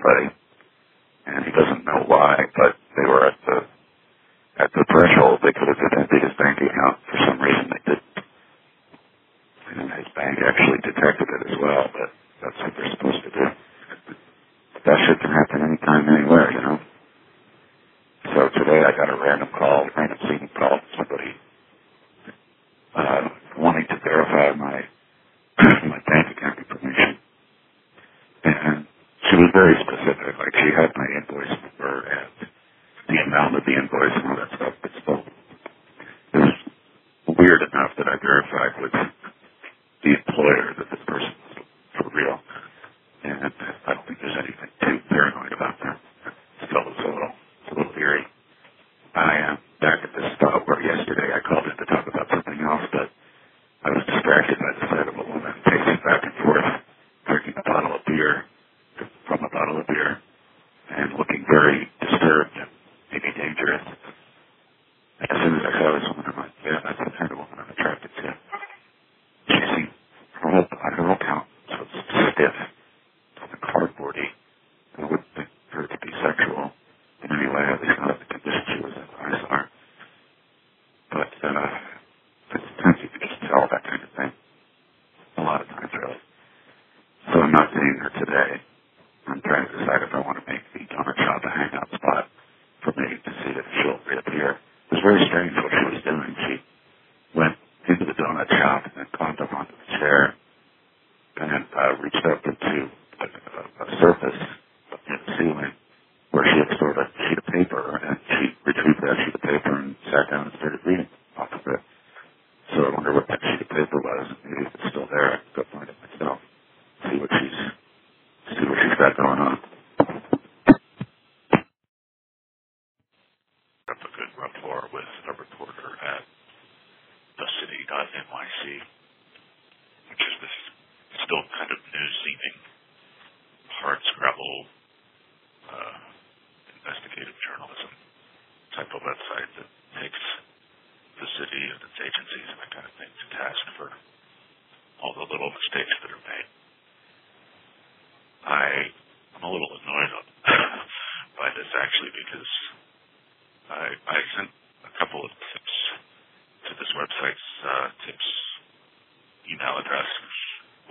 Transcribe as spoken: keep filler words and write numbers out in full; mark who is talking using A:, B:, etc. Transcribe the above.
A: everybody, and he doesn't know why, but they were at the at the threshold. They could have emptied his bank account. For some reason, they didn't. And his bank actually detected it as well, but that's what they're supposed to do. But that shit can happen anytime, anywhere, you know? So today I got a random call, random scene call from somebody uh, wanting to verify my my bank account information. And she was very specific. Like, she had my invoice number and the amount of the invoice and all that stuff. But still, it was weird enough that I verified with the employer that this person was for real. And I don't think there's anything too paranoid about that. Still, it's a little, it's a little eerie. I am back at this spot where yesterday I called in to talk about something else, but I was distracted by the sight of a woman pacing back and forth, drinking a bottle of beer from a bottle of beer, and looking very disturbed and maybe dangerous. As soon as I saw this woman, I'm like, yeah, that's the kind of woman I'm attracted to. She seemed, her whole, her whole count was stiff, and cardboardy. I wouldn't think her to be sexual in any way, at least not in the condition she was in when I saw her. But, uh, sometimes you can just tell that kind of thing. A lot of times, really. So I'm not seeing her today. I'm trying to decide if I want to make the donut shop a hangout spot for me to see if she'll reappear. It was very strange what she was doing. She went into the donut shop and then climbed up onto the chair and uh, reached up into a, a, a surface in the ceiling where she had stored a sheet of paper, and she retrieved that sheet of paper and sat down and started reading off of it. So I wonder what that sheet of paper was. Maybe if it's still there, I can go find it myself. See what she's see what she's got going on. Up a good rapport with a reporter at the city dot N Y C, which is this still kind of news-seeming, hard-scrabble, uh, investigative journalism type of website that takes the city and its agencies and that kind of thing to task for all the little mistakes that are made. I, I'm a little annoyed by this, actually, because I, I sent a couple of tips to this website's uh, tips email address, which